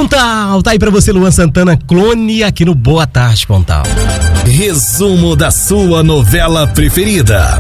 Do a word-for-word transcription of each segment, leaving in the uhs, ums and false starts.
Pontal, tá aí pra você, Luan Santana, Clone, aqui no Boa Tarde, Pontal. Resumo da sua novela preferida.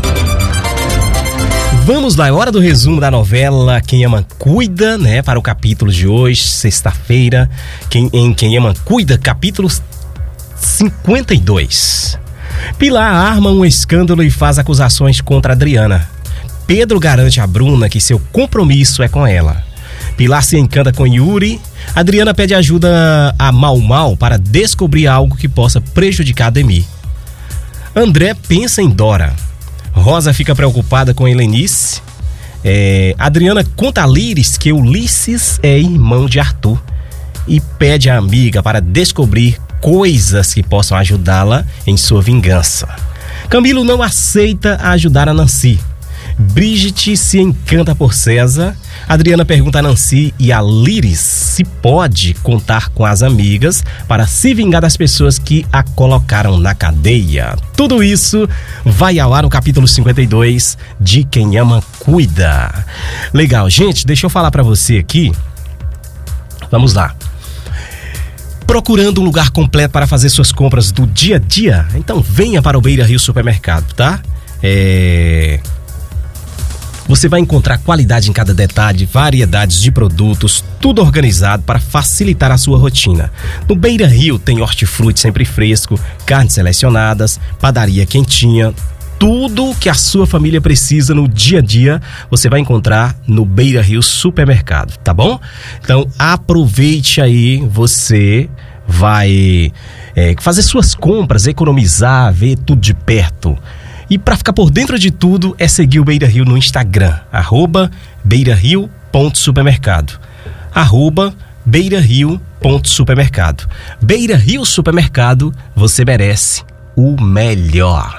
Vamos lá, é hora do resumo da novela Quem Ama Cuida, né? Para o capítulo de hoje, sexta-feira, quem, em Quem Ama Cuida, capítulo cinquenta e dois. Pilar arma um escândalo e faz acusações contra Adriana. Pedro garante a Bruna que seu compromisso é com ela. Pilar se encanta com Yuri. Adriana pede ajuda a Mau Mau para descobrir algo que possa prejudicar Ademir. André pensa em Dora. Rosa fica preocupada com Helenice. É, Adriana conta a Líris que Ulisses é irmão de Arthur e pede à amiga para descobrir coisas que possam ajudá-la em sua vingança. Camilo não aceita ajudar a Nancy. Brigitte se encanta por César. Adriana pergunta a Nancy e a Líris se pode contar com as amigas para se vingar das pessoas que a colocaram na cadeia. Tudo isso vai ao ar no capítulo cinquenta e dois de Quem Ama Cuida. Legal, gente, deixa eu falar pra você aqui. Vamos lá. Procurando um lugar completo para fazer suas compras do dia a dia? Então venha para o Beira Rio Supermercado, tá? É... Você vai encontrar qualidade em cada detalhe, variedades de produtos, tudo organizado para facilitar a sua rotina. No Beira Rio tem hortifruti sempre fresco, carnes selecionadas, padaria quentinha, tudo que a sua família precisa no dia a dia, você vai encontrar no Beira Rio Supermercado, tá bom? Então aproveite aí, você vai é, fazer suas compras, economizar, ver tudo de perto. E para ficar por dentro de tudo é seguir o Beira Rio no Instagram, arroba beirario.supermercado, arroba beirario.supermercado. Beira Rio Supermercado, você merece o melhor.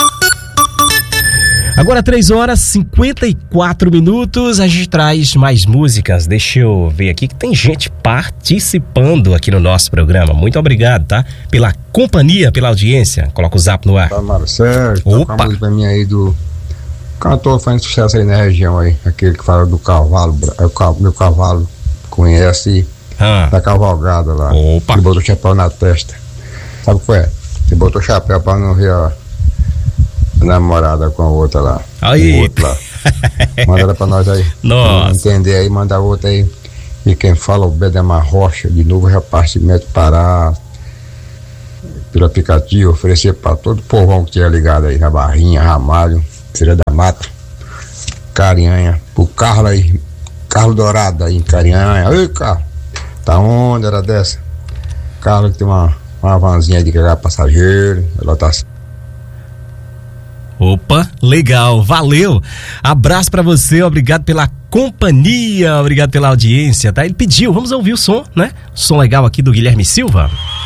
Agora três horas e cinquenta e quatro minutos, a gente traz mais músicas. Deixa eu ver aqui que tem gente participando aqui no nosso programa. Muito obrigado, tá? Pela companhia, pela audiência. Coloca o zap no ar. Tá, Marcelo, opa, tá, a música minha aí do cantor fazendo sucesso aí na região aí, aquele que fala do cavalo, é o meu cavalo, conhece, ah, da cavalgada lá. Opa. Ele botou o chapéu na testa. Sabe o que é? Ele botou o chapéu pra não ver a namorada com a outra lá. Aí. Outro lá. Manda ela pra nós aí. Nossa. Entender aí, manda outra aí. E quem fala o Bedemar Rocha, de novo repartimento Pará, pelo aplicativo, oferecer pra todo o povão que tiver ligado aí, na Barrinha, Ramalho, Feira da Mata, Carinhanha, pro Carlos aí, Carlos Dourado aí em Carinhanha. Ei, Carlos, tá onde era dessa? Carlos que tem uma, uma vanzinha aí de carregar passageiro, lotação. Opa, legal, valeu, abraço pra você, obrigado pela companhia, obrigado pela audiência, tá? Ele pediu, vamos ouvir o som, né? Som legal aqui do Guilherme Silva.